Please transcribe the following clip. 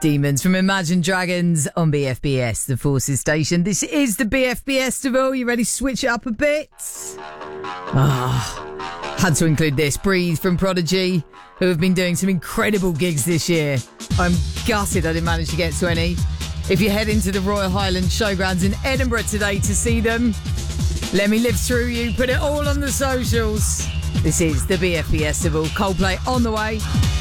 Demons from Imagine Dragons on BFBS, the Forces station. This is the BFBS Festival. You ready to switch it up a bit? Had to include this. Breathe from Prodigy, who have been doing some incredible gigs this year. I'm gutted I didn't manage to get to any. If you head into the Royal Highland Showgrounds in Edinburgh today to see them, let me live through you. Put it all on the socials. This is the BFBS Festival. Coldplay on the way.